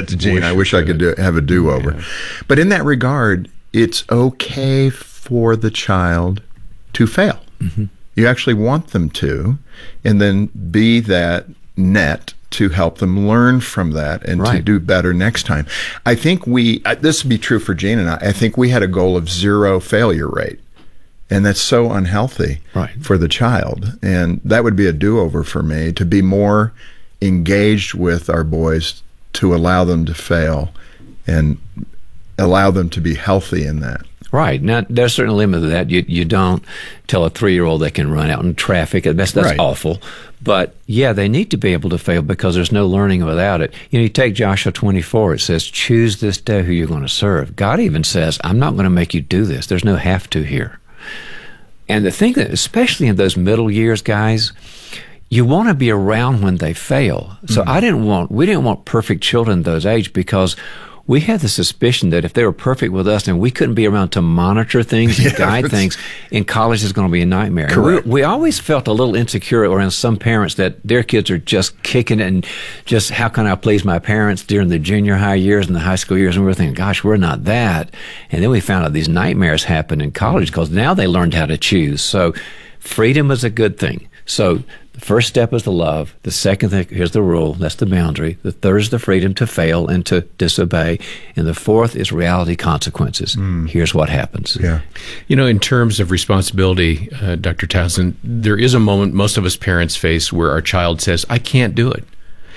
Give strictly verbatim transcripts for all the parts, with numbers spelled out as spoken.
that to Gene. I wish I could do, have a do-over. Yeah. But in that regard, it's okay for the child to fail. Mm-hmm. You actually want them to, and then be that net to help them learn from that and right. to do better next time. I think we, this would be true for Gene and I, I think we had a goal of zero failure rate. And that's so unhealthy right. for the child. And that would be a do-over for me, to be more engaged with our boys, to allow them to fail and allow them to be healthy in that. Right. Now, there's a certain limit to that. You you don't tell a three-year-old they can run out in traffic. That's, that's right. awful. But, yeah, they need to be able to fail because there's no learning without it. You know, you take Joshua twenty-four. It says, choose this day who you're going to serve. God even says, I'm not going to make you do this. There's no have to here. And the thing that, especially in those middle years, guys, you want to be around when they fail. So mm-hmm. I didn't want, we didn't want perfect children those age, because we had the suspicion that if they were perfect with us, then we couldn't be around to monitor things and yeah, guide things. In college, it's going to be a nightmare. Correct. We, we always felt a little insecure around some parents that their kids are just kicking it and just, how can I please my parents during the junior high years and the high school years? And we were thinking, gosh, we're not that. And then we found out these nightmares happen in college because now they learned how to choose. So freedom is a good thing. So the first step is the love. The second thing, here's the rule, that's the boundary. The third is the freedom to fail and to disobey. And the fourth is reality consequences. Mm. Here's what happens. Yeah. You know, in terms of responsibility, uh, Doctor Townsend, there is a moment most of us parents face where our child says, I can't do it.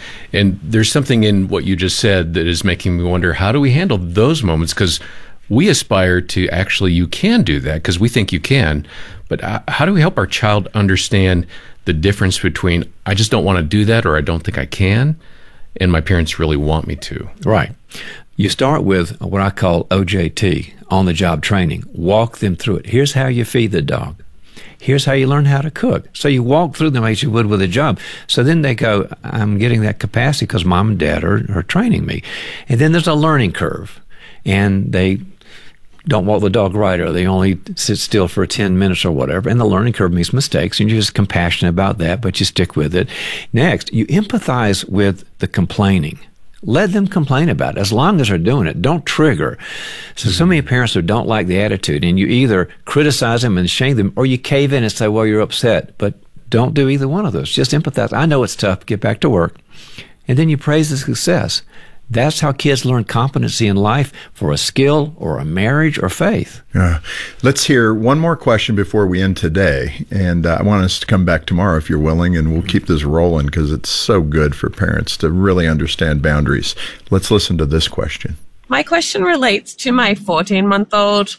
And there's something in what you just said that is making me wonder, how do we handle those moments? Because we aspire to actually, you can do that because we think you can. But how do we help our child understand the difference between I just don't want to do that, or I don't think I can, and my parents really want me to? Right. You start with what I call O J T, on-the-job training. Walk them through it. Here's how you feed the dog. Here's how you learn how to cook. So you walk through them as you would with a job. So then they go, I'm getting that capacity because mom and dad are, are training me. And then there's a learning curve. And they don't walk the dog right, or they only sit still for ten minutes or whatever. And the learning curve makes mistakes, and you're just compassionate about that, but you stick with it. Next, you empathize with the complaining. Let them complain about it, as long as they're doing it. Don't trigger. So, so many parents who don't like the attitude, and you either criticize them and shame them, or you cave in and say, well, you're upset. But don't do either one of those. Just empathize. I know it's tough. Get back to work. And then you praise the success. That's how kids learn competency in life for a skill or a marriage or faith. Uh, let's hear one more question before we end today. And uh, I want us to come back tomorrow if you're willing, and we'll keep this rolling because it's so good for parents to really understand boundaries. Let's listen to this question. My question relates to my fourteen-month-old.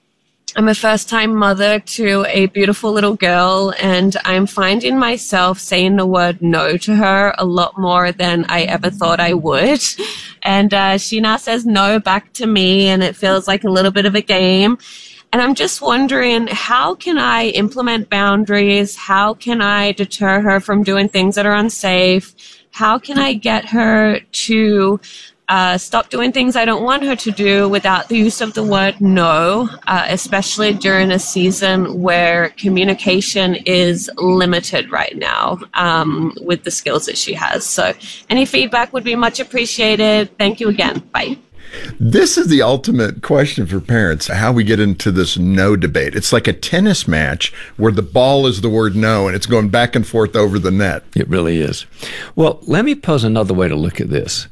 I'm a first-time mother to a beautiful little girl, and I'm finding myself saying the word no to her a lot more than I ever thought I would. And uh, she now says no back to me, and it feels like a little bit of a game. And I'm just wondering, how can I implement boundaries? How can I deter her from doing things that are unsafe? How can I get her to Uh, stop doing things I don't want her to do without the use of the word no, uh, especially during a season where communication is limited right now um, with the skills that she has. So any feedback would be much appreciated. Thank you again. Bye. This is the ultimate question for parents, how we get into this no debate. It's like a tennis match where the ball is the word no, and it's going back and forth over the net. It really is. Well, let me pose another way to look at this.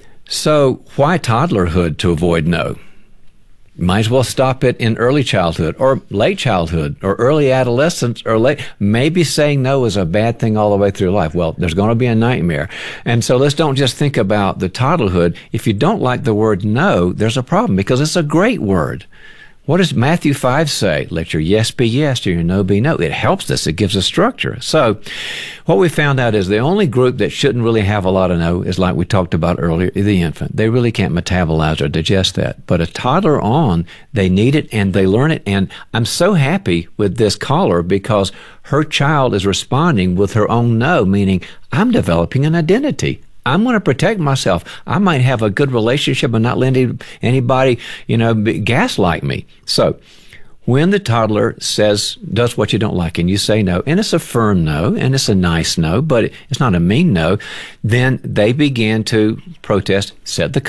So why toddlerhood to avoid no? Might as well stop it in early childhood or late childhood or early adolescence or late. Maybe saying no is a bad thing all the way through life. Well, there's going to be a nightmare. And so let's don't just think about the toddlerhood. If you don't like the word no, there's a problem because it's a great word. What does Matthew five say? Let your yes be yes, your no be no. It helps us. It gives us structure. So what we found out is the only group that shouldn't really have a lot of no is, like we talked about earlier, the infant. They really can't metabolize or digest that. But a toddler on, they need it and they learn it. And I'm so happy with this caller because her child is responding with her own no, meaning I'm developing an identity. I'm going to protect myself. I might have a good relationship and not let anybody, you know, gaslight me. So when the toddler says, does what you don't like, and you say no, and it's a firm no, and it's a nice no, but it's not a mean no, then they begin to protest, set the